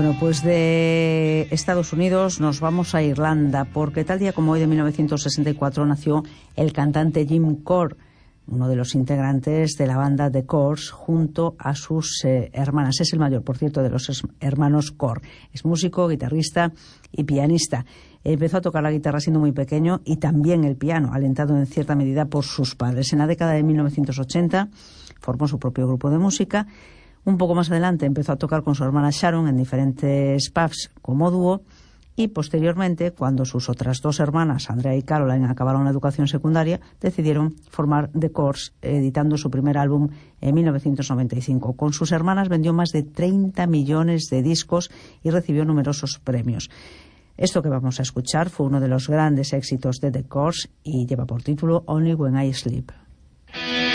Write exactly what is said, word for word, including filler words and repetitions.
Bueno, pues de Estados Unidos nos vamos a Irlanda, porque tal día como hoy de mil novecientos sesenta y cuatro nació el cantante Jim Corr, uno de los integrantes de la banda The Corrs, junto a sus eh, hermanas. Es el mayor, por cierto, de los hermanos Corr. Es músico, guitarrista y pianista. Empezó a tocar la guitarra siendo muy pequeño y también el piano, alentado en cierta medida por sus padres. En la década de mil novecientos ochenta formó su propio grupo de música. Un poco más adelante empezó a tocar con su hermana Sharon en diferentes pubs como dúo, y posteriormente, cuando sus otras dos hermanas, Andrea y Caroline, acabaron la educación secundaria, decidieron formar The Corrs, editando su primer álbum en mil novecientos noventa y cinco. Con sus hermanas vendió más de treinta millones de discos y recibió numerosos premios. Esto que vamos a escuchar fue uno de los grandes éxitos de The Corrs y lleva por título Only When I Sleep.